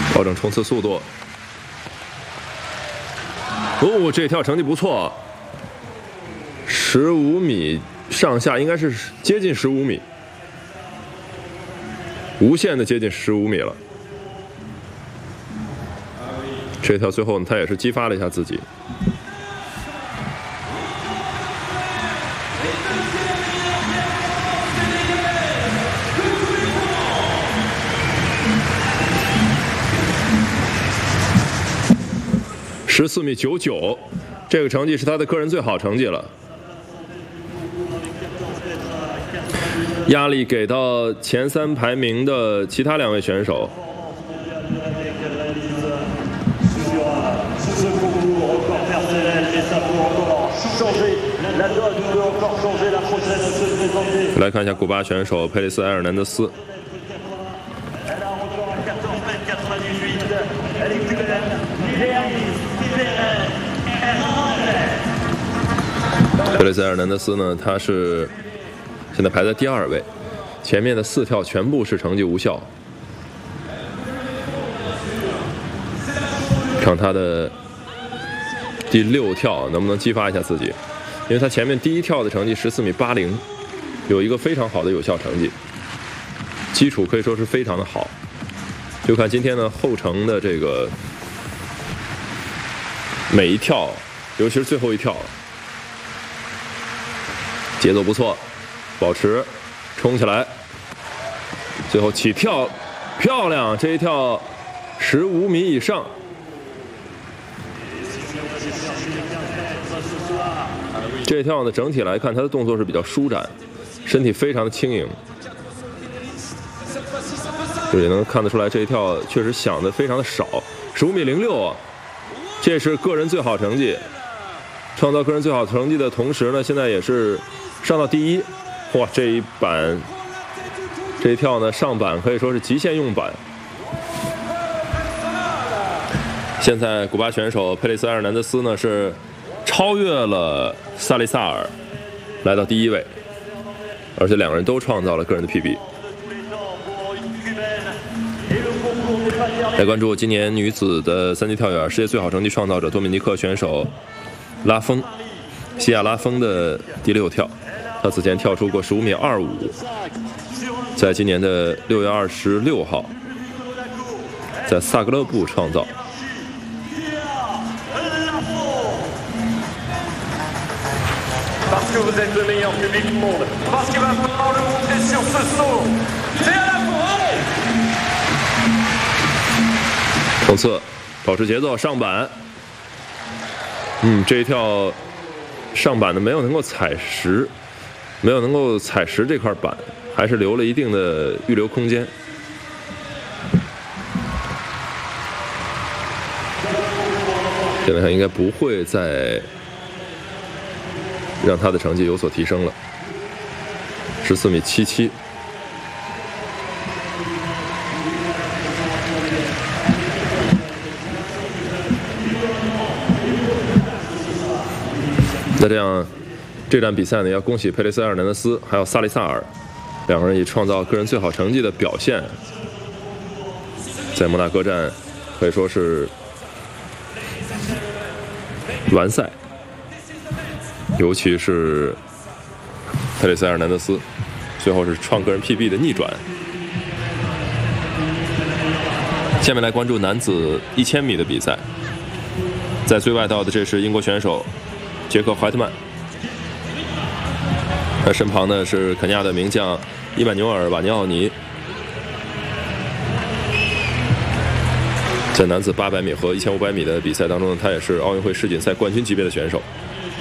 调整冲刺速度。哦，这一跳成绩不错，15米上下，应该是接近15米，无限的接近15米了。这一跳最后呢，他也是激发了一下自己。14米99，这个成绩是他的个人最好成绩了。压力给到前3排名的其他2位选手。来看一下古巴选手佩雷斯·埃尔南德斯。佩雷斯·埃尔南德斯呢，他是现在排在第2位，前面的4跳全部是成绩无效。看他的第6跳能不能激发一下自己，因为他前面第1跳的成绩14米80，有一个非常好的有效成绩，基础可以说是非常的好。就看今天的后程的这个每一跳，尤其是最后一跳，节奏不错，保持，冲起来，最后起跳，漂亮！这一跳15米以上。这一跳呢，整体来看，他的动作是比较舒展，身体非常的轻盈，这也能看得出来，这一跳确实想的非常的少，15米06啊，这是个人最好成绩，创造个人最好成绩的同时呢，现在也是上到第1。哇，这一板，这一跳呢，上板可以说是极限用板。现在古巴选手佩雷斯·埃尔南德斯呢是超越了萨利萨尔，来到第1位，而且2个人都创造了个人的 PB。来关注今年女子的3级跳远世界最好成绩创造者多米尼克选手拉丰，西亚拉丰的第6跳，她此前跳出过15米25，在今年的6月26号在萨格勒布创造。 Parce que vous êtes le meilleur public du monde. Parce qu'il va falloir le monter sur ce saut. C'est à la forêt. 冲刺，保持节奏，上板。这一跳上板的没有能够踩实，没有能够踩实这块板，还是留了一定的预留空间。现在看应该不会再让他的成绩有所提升了，14米77。那这样，这站比赛呢，要恭喜佩雷斯·埃尔南德斯还有萨利萨尔2个人以创造个人最好成绩的表现，在摩纳哥站可以说是完赛。尤其是佩雷斯·埃尔南德斯，最后是创个人 PB 的逆转。下面来关注男子1000米的比赛，在最外道的这是英国选手杰克·怀特曼，他身旁呢是肯尼亚的名将伊曼纽尔·瓦尼奥尼。在男子800米和1500米的比赛当中呢，他也是奥运会世锦赛冠军级别的选手。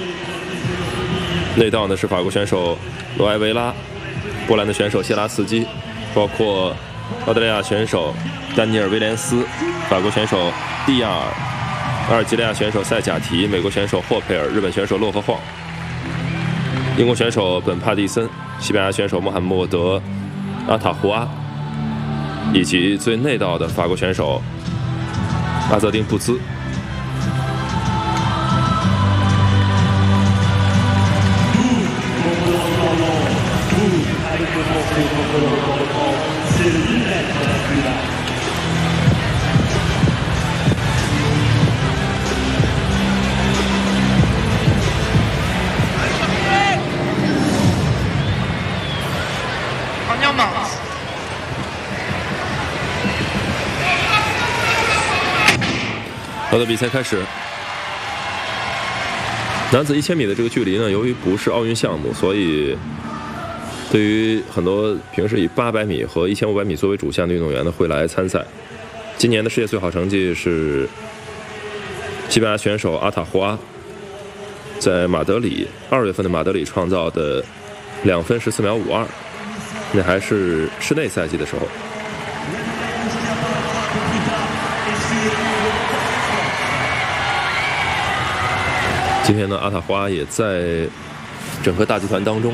内道呢是法国选手罗埃维拉，波兰的选手谢拉斯基，包括澳大利亚选手丹尼尔·威廉斯，法国选手蒂亚尔，阿尔及利亚选手塞贾提，美国选手霍佩尔，日本选手洛河晃，英国选手本帕蒂森，西班牙选手穆罕默德·阿塔胡阿，以及最内道的法国选手阿泽丁布兹。 好的，比赛开始。男子1000米的这个距离呢，由于不是奥运项目，所以对于很多平时以800米和1500米作为主项的运动员呢，会来参赛。今年的世界最好成绩是西班牙选手阿塔胡阿在马德里2月份的马德里创造的2分14秒52，那还是室内赛季的时候。今天呢，阿塔胡阿也在整个大集团当中。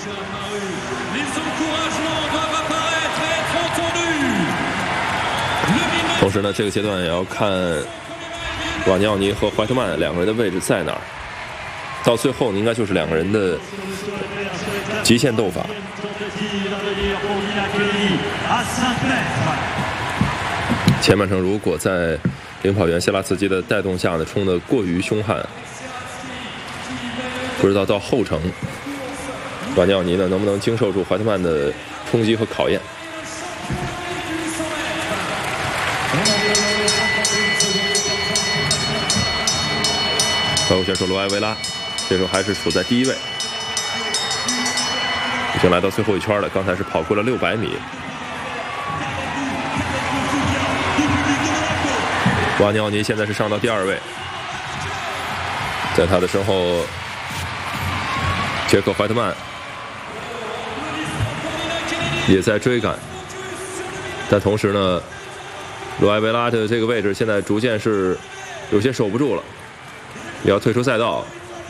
同时呢，这个阶段也要看瓦尼奥尼和怀特曼两个人的位置在哪儿。到最后应该就是两个人的极限斗法。前半程如果在领跑员谢拉茨基的带动下呢，冲得过于凶悍，不知道到后程瓦尼奥尼呢能不能经受住怀特曼的冲击和考验。法国选手罗埃维拉这时候还是处在第1位，已经来到最后一圈了，刚才是跑过了600米。瓦尼奥尼现在是上到第2位，在他的身后杰克怀特曼也在追赶，但同时呢，罗埃维拉的这个位置现在逐渐是有些守不住了，也要退出赛道。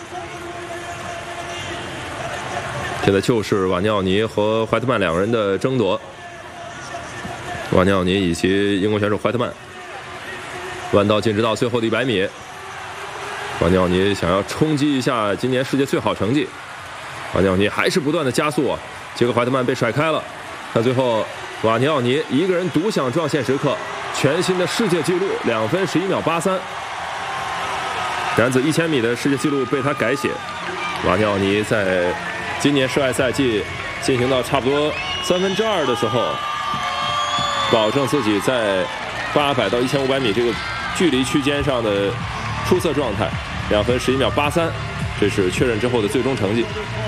现在就是瓦尼奥尼和怀特曼两个人的争夺，瓦尼奥尼以及英国选手怀特曼。弯道进直道最后的100米，瓦尼奥尼想要冲击一下今年世界最好成绩，瓦尼奥尼还是不断的加速啊，杰克怀特曼被甩开了，但最后瓦尼奥尼一个人独享撞线时刻，全新的世界纪录2分11秒83，男子1000米的世界纪录被他改写。瓦尼奥尼在今年室外赛季进行到差不多2/3的时候，保证自己在800到1500米这个距离区间上的出色状态，2分11秒83，这是确认之后的最终成绩。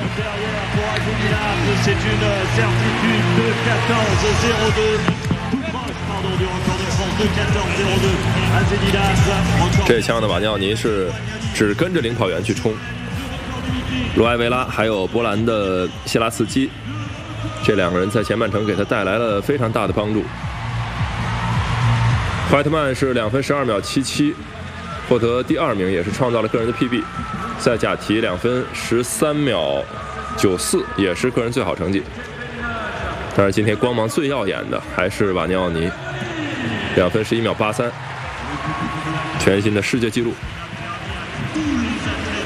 这一枪的瓦尼奥尼是只跟着领跑员去冲，罗埃维拉还有波兰的谢拉茨基，这两个人在前半程给他带来了非常大的帮助。怀特曼是2分12秒77，获得第2名，也是创造了个人的 PB。赛甲提2分13秒94，也是个人最好成绩。但是今天光芒最耀眼的还是瓦尼奥尼，2分11秒83，全新的世界纪录。